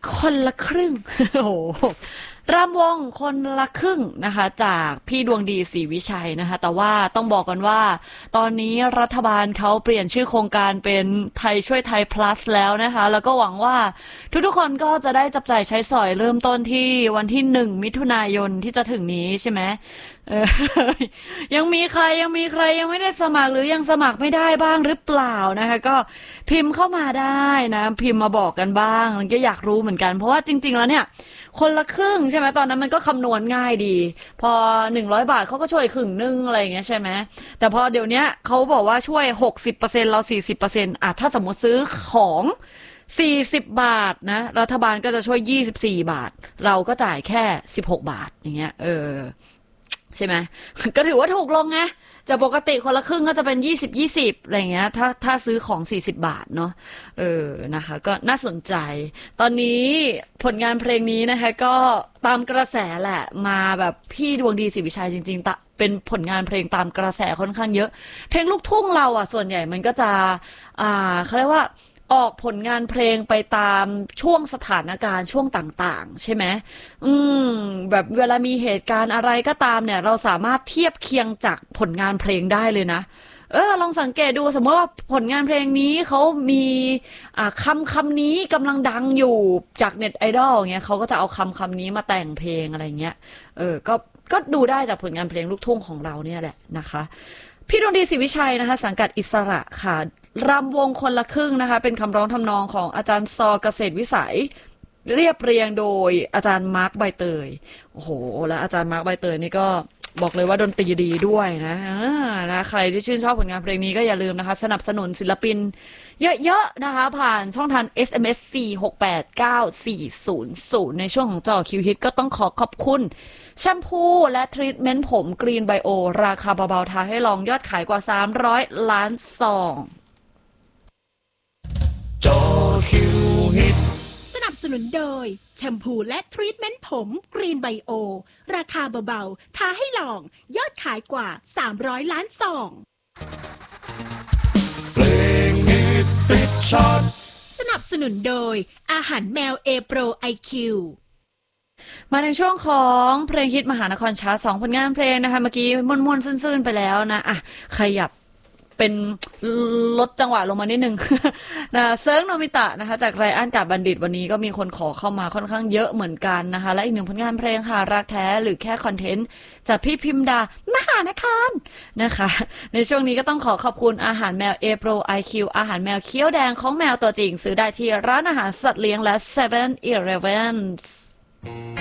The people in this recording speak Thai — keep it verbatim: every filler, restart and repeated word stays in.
คนละครึ่ง โอ้โหรำวงคนละครึ่งนะคะจากพี่ดวงดีศรีวิชัยนะคะแต่ว่าต้องบอกกันว่าตอนนี้รัฐบาลเขาเปลี่ยนชื่อโครงการเป็นไทยช่วยไทย plus แล้วนะคะแล้วก็หวังว่าทุกๆคนก็จะได้จับจ่ายใช้สอยเริ่มต้นที่วันที่หนึ่งมิถุนายนที่จะถึงนี้ใช่ไหมเออ ยังมีใครยังมีใครยังไม่ได้สมัครหรือยังสมัครไม่ได้บ้างหรือเปล่านะคะก็พิมพ์เข้ามาได้นะพิมพ์มาบอกกันบ้างก็อยากรู้เหมือนกันเพราะว่าจริงๆแล้วเนี่ยคนละครึ่งใช่ไหมตอนนั้นมันก็คำนวณง่ายดีพอหนึ่งร้อยบาทเขาก็ช่วยครึ่งนึงอะไรอย่างเงี้ยใช่ไหมแต่พอเดี๋ยวนี้เขาบอกว่าช่วยหกสิบเปอร์เซ็นต์เราสี่สิบเปอร์เซ็นต์อ่ะถ้าสมมติซื้อของสี่สิบบาทนะรัฐบาลก็จะช่วยยี่สิบสี่บาทเราก็จ่ายแค่สิบหกบาทอย่างเงี้ยเออใช่ไหมก็ถือว่าถูกลงไงจากปกติคนละครึ่งก็จะเป็นยี่สิบยี่สิบอะไรเงี้ยถ้าถ้าซื้อของสี่สิบบาทเนาะเออนะคะก็น่าสนใจตอนนี้ผลงานเพลงนี้นะคะก็ตามกระแสแหละมาแบบพี่ดวงดีศรีวิชัยจริงๆตะเป็นผลงานเพลงตามกระแสค่อนข้างเยอะเพลงลูกทุ่งเราอ่ะส่วนใหญ่มันก็จะอ่าเขาเรียกว่าออกผลงานเพลงไปตามช่วงสถานการณ์ช่วงต่างๆใช่ไหมอืมแบบเวลามีเหตุการณ์อะไรก็ตามเนี่ยเราสามารถเทียบเคียงจากผลงานเพลงได้เลยนะเออลองสังเกตดูสมมติว่าผลงานเพลงนี้เขามีอ่าคำคำนี้กำลังดังอยู่จากเน็ตไอดอลเงี้ยเขาก็จะเอาคำคำนี้มาแต่งเพลงอะไรเงี้ยเออก็ก็ดูได้จากผลงานเพลงลูกทุ่งของเราเนี่ยแหละนะคะพี่ดวงดีศรีวิชัยนะคะสังกัดอิสระค่ะรำวงคนละครึ่งนะคะเป็นคำร้องทำนองของอาจารย์ซอเกษตรวิสัยเรียบเรียงโดยอาจารย์มาร์คใบเตยโอ้โหแล้วอาจารย์มาร์คใบเตยนี่ก็บอกเลยว่าดนตรีดีด้วยนะนะใครที่ชื่นชอบผลงานเพลงนี้ก็อย่าลืมนะคะสนับสนุนศิลปินเยอะๆนะคะผ่านช่องทาง เอส เอ็ม เอส สี่ หก แปด เก้า สี่ ศูนย์ ศูนย์ในช่วงของเจาะคิวฮิตก็ต้องขอขอบคุณแชมพูและทรีทเมนต์ผมกรีนไบโอราคาเบาๆทาให้ลองยอดขายกว่าสามร้อยล้านซองสนับสนุนโดยแชมพูและทรีทเมนต์ผมกรีนไบโอราคาเบาๆทาให้ลองยอดขายกว่าสามร้อยล้านซองเพลงฮิตติดชาร์ตสนับสนุนโดยอาหารแมวเอโปรไอคิวมาในช่วงของเพลงฮิตมหานครชาร์ตสองผลงานเพลงนะคะเมื่อกี้ม่วนๆซื่นๆไปแล้วนะอ่ะขยับเป็นลดจังหวะลงมานิดนึง นะเซิร์งโนมิตะนะคะจากไรอันกับบัณฑิตวันนี้ก็มีคนขอเข้ามาค่อนข้างเยอะเหมือนกันนะคะและอีกหนึ่งผลงานเพลงค่ะรักแท้หรือแค่คอนเทนต์จากพี่พิมดามหานครนะคะในช่วงนี้ก็ต้องขอขอบคุณอาหารแมวเอโปรไอคิวอาหารแมวเคี้ยวแดงของแมวตัวจริงซื้อได้ที่ร้านอาหารสัตว์เลี้ยงและ เซเว่น อีเลฟเว่น